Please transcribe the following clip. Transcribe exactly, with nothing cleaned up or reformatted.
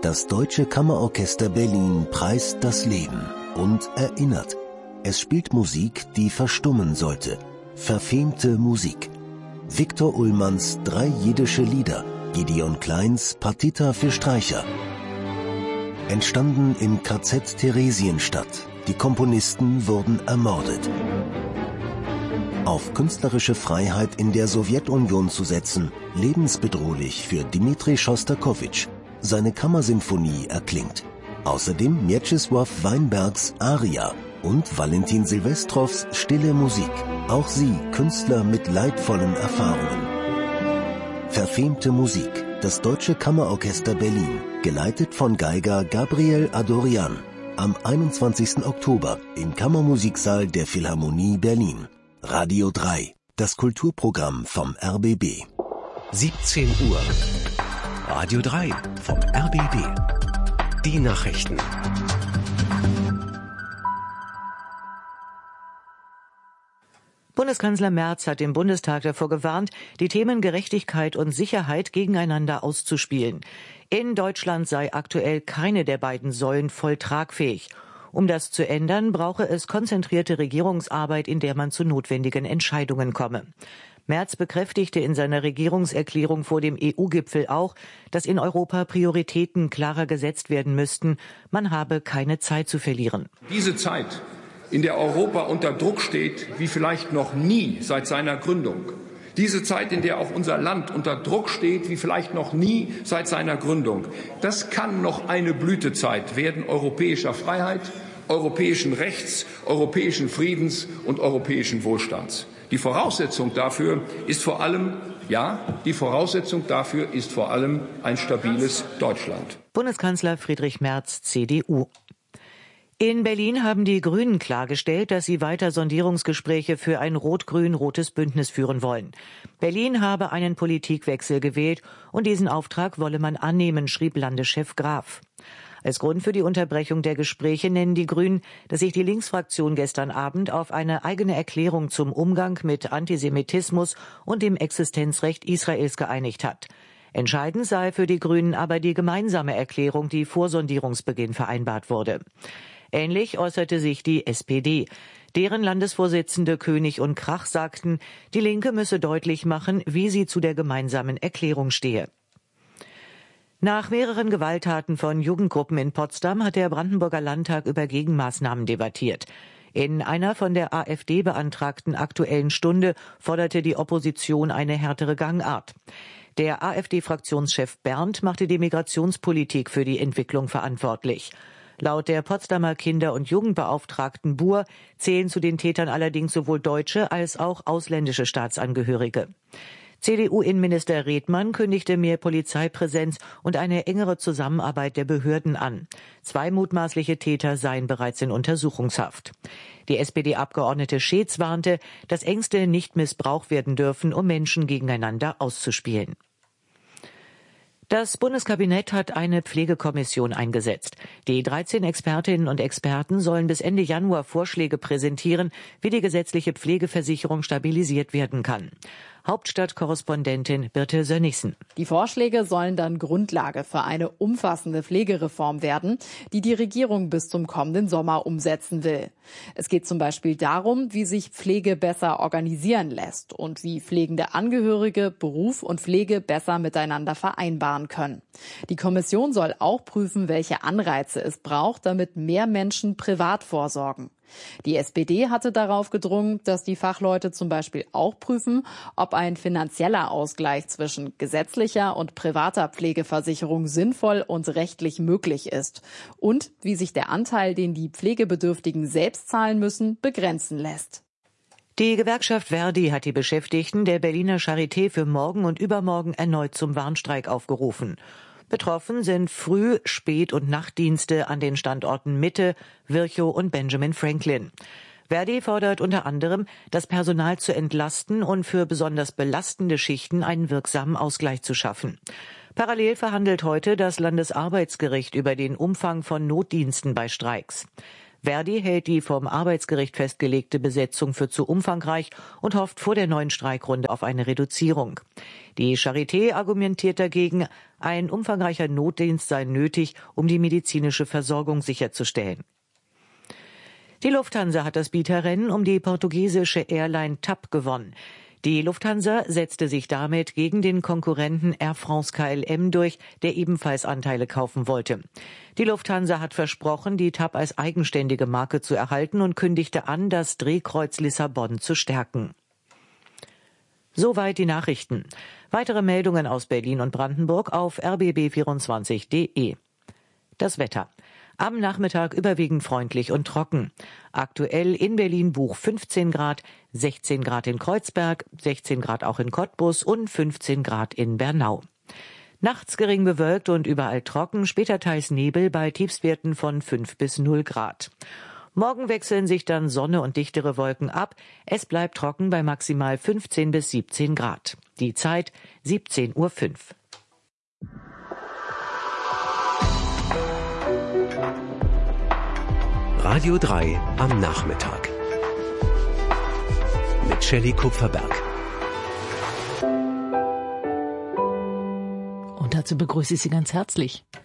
Das Deutsche Kammerorchester Berlin preist das Leben und erinnert. Es spielt Musik, die verstummen sollte. Verfemte Musik. Viktor Ullmanns Drei jiddische Lieder, Gideon Kleins Partita für Streicher. Entstanden im K Z Theresienstadt. Die Komponisten wurden ermordet. Auf künstlerische Freiheit in der Sowjetunion zu setzen, lebensbedrohlich für Dmitri Schostakowitsch. Seine Kammersinfonie erklingt. Außerdem Mieczysław Weinbergs Aria und Valentin Silvestrows Stille Musik. Auch sie Künstler mit leidvollen Erfahrungen. Verfemte Musik. Das Deutsche Kammerorchester Berlin, geleitet von Geiger Gabriel Adorian. Am einundzwanzigsten Oktober im Kammermusiksaal der Philharmonie Berlin. Radio drei, das Kulturprogramm vom R B B. siebzehn Uhr. Radio drei vom R B B. Die Nachrichten. Bundeskanzler Merz hat im Bundestag davor gewarnt, die Themen Gerechtigkeit und Sicherheit gegeneinander auszuspielen. In Deutschland sei aktuell keine der beiden Säulen voll tragfähig. Um das zu ändern, brauche es konzentrierte Regierungsarbeit, in der man zu notwendigen Entscheidungen komme. Merz bekräftigte in seiner Regierungserklärung vor dem E U-Gipfel auch, dass in Europa Prioritäten klarer gesetzt werden müssten. Man habe keine Zeit zu verlieren. Diese Zeit, in der Europa unter Druck steht, wie vielleicht noch nie seit seiner Gründung. Diese Zeit, in der auch unser Land unter Druck steht, wie vielleicht noch nie seit seiner Gründung. Das kann noch eine Blütezeit werden europäischer Freiheit, europäischen Rechts, europäischen Friedens und europäischen Wohlstands. Die Voraussetzung dafür ist vor allem, ja, die Voraussetzung dafür ist vor allem ein stabiles Deutschland. Bundeskanzler Friedrich Merz, C D U. In Berlin haben die Grünen klargestellt, dass sie weiter Sondierungsgespräche für ein rot-grün-rotes Bündnis führen wollen. Berlin habe einen Politikwechsel gewählt und diesen Auftrag wolle man annehmen, schrieb Landeschef Graf. Als Grund für die Unterbrechung der Gespräche nennen die Grünen, dass sich die Linksfraktion gestern Abend auf eine eigene Erklärung zum Umgang mit Antisemitismus und dem Existenzrecht Israels geeinigt hat. Entscheidend sei für die Grünen aber die gemeinsame Erklärung, die vor Sondierungsbeginn vereinbart wurde. Ähnlich äußerte sich die S P D. Deren Landesvorsitzende König und Krach sagten, die Linke müsse deutlich machen, wie sie zu der gemeinsamen Erklärung stehe. Nach mehreren Gewalttaten von Jugendgruppen in Potsdam hat der Brandenburger Landtag über Gegenmaßnahmen debattiert. In einer von der AfD beantragten Aktuellen Stunde forderte die Opposition eine härtere Gangart. Der AfD-Fraktionschef Berndt machte die Migrationspolitik für die Entwicklung verantwortlich. Laut der Potsdamer Kinder- und Jugendbeauftragten Buhr zählen zu den Tätern allerdings sowohl deutsche als auch ausländische Staatsangehörige. C D U-Innenminister Redmann kündigte mehr Polizeipräsenz und eine engere Zusammenarbeit der Behörden an. Zwei mutmaßliche Täter seien bereits in Untersuchungshaft. Die S P D-Abgeordnete Scheetz warnte, dass Ängste nicht missbraucht werden dürfen, um Menschen gegeneinander auszuspielen. Das Bundeskabinett hat eine Pflegekommission eingesetzt. Die dreizehn Expertinnen und Experten sollen bis Ende Januar Vorschläge präsentieren, wie die gesetzliche Pflegeversicherung stabilisiert werden kann. Hauptstadtkorrespondentin Birte Sönnigsen. Die Vorschläge sollen dann Grundlage für eine umfassende Pflegereform werden, die die Regierung bis zum kommenden Sommer umsetzen will. Es geht zum Beispiel darum, wie sich Pflege besser organisieren lässt und wie pflegende Angehörige Beruf und Pflege besser miteinander vereinbaren können. Die Kommission soll auch prüfen, welche Anreize es braucht, damit mehr Menschen privat vorsorgen. Die S P D hatte darauf gedrungen, dass die Fachleute zum Beispiel auch prüfen, ob ein finanzieller Ausgleich zwischen gesetzlicher und privater Pflegeversicherung sinnvoll und rechtlich möglich ist und wie sich der Anteil, den die Pflegebedürftigen selbst zahlen müssen, begrenzen lässt. Die Gewerkschaft Verdi hat die Beschäftigten der Berliner Charité für morgen und übermorgen erneut zum Warnstreik aufgerufen. Betroffen sind Früh-, Spät- und Nachtdienste an den Standorten Mitte, Virchow und Benjamin Franklin. Verdi fordert unter anderem, das Personal zu entlasten und für besonders belastende Schichten einen wirksamen Ausgleich zu schaffen. Parallel verhandelt heute das Landesarbeitsgericht über den Umfang von Notdiensten bei Streiks. Verdi hält die vom Arbeitsgericht festgelegte Besetzung für zu umfangreich und hofft vor der neuen Streikrunde auf eine Reduzierung. Die Charité argumentiert dagegen, ein umfangreicher Notdienst sei nötig, um die medizinische Versorgung sicherzustellen. Die Lufthansa hat das Bieterrennen um die portugiesische Airline T A P gewonnen. Die Lufthansa setzte sich damit gegen den Konkurrenten Air France K L M durch, der ebenfalls Anteile kaufen wollte. Die Lufthansa hat versprochen, die T A P als eigenständige Marke zu erhalten und kündigte an, das Drehkreuz Lissabon zu stärken. Soweit die Nachrichten. Weitere Meldungen aus Berlin und Brandenburg auf r b b vierundzwanzig punkt de. Das Wetter. Am Nachmittag überwiegend freundlich und trocken. Aktuell in Berlin Buch fünfzehn Grad, sechzehn Grad in Kreuzberg, sechzehn Grad auch in Cottbus und fünfzehn Grad in Bernau. Nachts gering bewölkt und überall trocken, später teils Nebel bei Tiefstwerten von fünf bis null Grad. Morgen wechseln sich dann Sonne und dichtere Wolken ab. Es bleibt trocken bei maximal fünfzehn bis siebzehn Grad. Die Zeit siebzehn Uhr fünf. Radio drei am Nachmittag. Mit Shelley Kupferberg. Und dazu begrüße ich Sie ganz herzlich.